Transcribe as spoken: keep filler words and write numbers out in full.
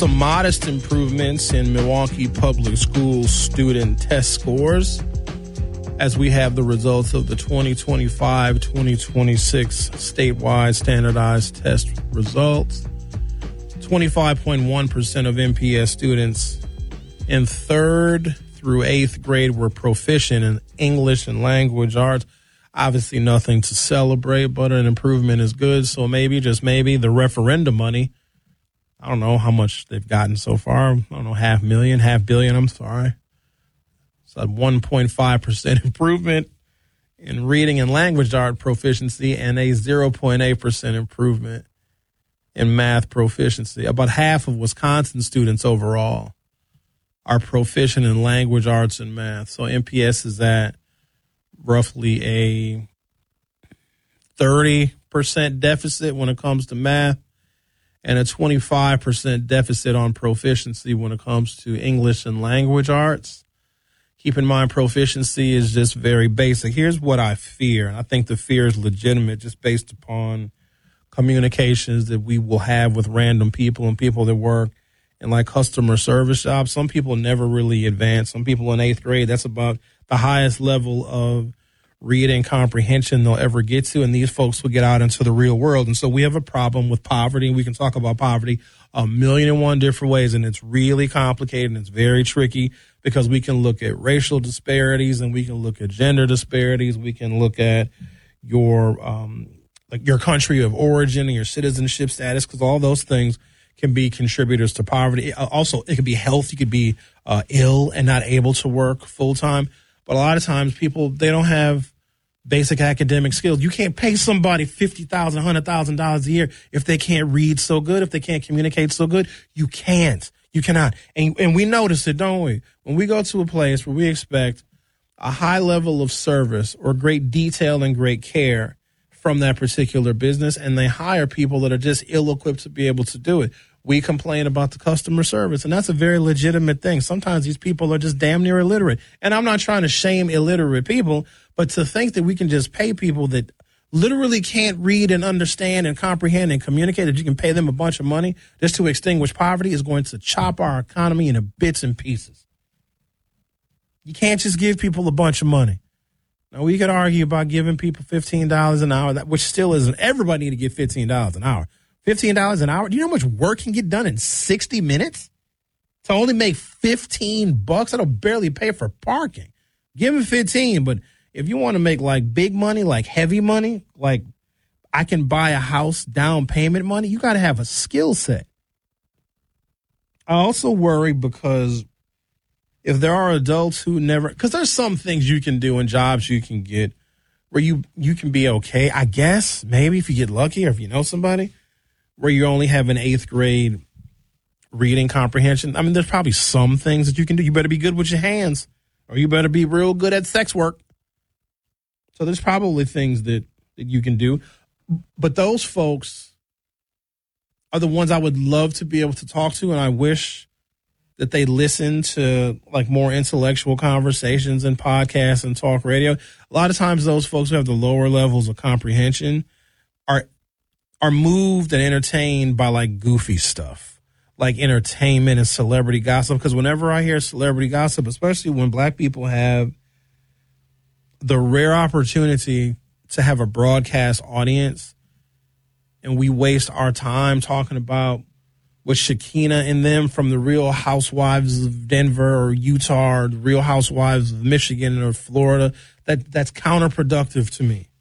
some modest improvements in Milwaukee Public Schools student test scores as we have the results of the twenty twenty-five twenty twenty-six statewide standardized test results. twenty-five point one percent of M P S students in third through eighth grade were proficient in English and language arts. Obviously nothing to celebrate, but an improvement is good. So maybe, just maybe, the referendum money, I don't know how much they've gotten so far. I don't know, half million, half billion, I'm sorry. It's a one point five percent improvement in reading and language art proficiency and a zero point eight percent improvement in math proficiency. About half of Wisconsin students overall are proficient in language arts and math. So M P S is at roughly a thirty percent deficit when it comes to math and a twenty-five percent deficit on proficiency when it comes to English and language arts. Keep in mind, proficiency is just very basic. Here's what I fear, and I think the fear is legitimate just based upon communications that we will have with random people and people that work in like customer service jobs. Some people never really advance. Some people in eighth grade, that's about the highest level of reading comprehension they'll ever get to, and these folks will get out into the real world. And so we have a problem with poverty. We can talk about poverty a million and one different ways, and it's really complicated and it's very tricky because we can look at racial disparities and we can look at gender disparities. We can look at your um, like your country of origin and your citizenship status, because all those things can be contributors to poverty. Also, it could be health. You could be uh, ill and not able to work full time. But a lot of times people, they don't have basic academic skills. You can't pay somebody fifty thousand dollars, one hundred thousand dollars a year if they can't read so good, if they can't communicate so good. You can't. You cannot. And, and we notice it, don't we? When we go to a place where we expect a high level of service or great detail and great care from that particular business, and they hire people that are just ill-equipped to be able to do it, we complain about the customer service, and that's a very legitimate thing. Sometimes these people are just damn near illiterate, and I'm not trying to shame illiterate people, but to think that we can just pay people that literally can't read and understand and comprehend and communicate, that you can pay them a bunch of money just to extinguish poverty, is going to chop our economy into bits and pieces. You can't just give people a bunch of money. Now, we could argue about giving people fifteen dollars an hour, that which still isn't. Everybody need to get fifteen dollars an hour. fifteen dollars an hour? Do you know how much work can get done in sixty minutes? To only make fifteen bucks, that'll barely pay for parking. Give them fifteen, but if you want to make like big money, like heavy money, like I can buy a house down payment money, you got to have a skill set. I also worry because if there are adults who never, because there's some things you can do and jobs you can get where you, you can be okay, I guess, maybe if you get lucky or if you know somebody, where you only have an eighth grade reading comprehension. I mean, there's probably some things that you can do. You better be good with your hands, or you better be real good at sex work. So there's probably things that, that you can do. But those folks are the ones I would love to be able to talk to, and I wish that they listen to like more intellectual conversations and podcasts and talk radio. A lot of times those folks who have the lower levels of comprehension are are moved and entertained by like goofy stuff, like entertainment and celebrity gossip. Because whenever I hear celebrity gossip, especially when black people have the rare opportunity to have a broadcast audience and we waste our time talking about with Shakina and them from the Real Housewives of Denver or Utah or the Real Housewives of Michigan or Florida, that that's counterproductive to me.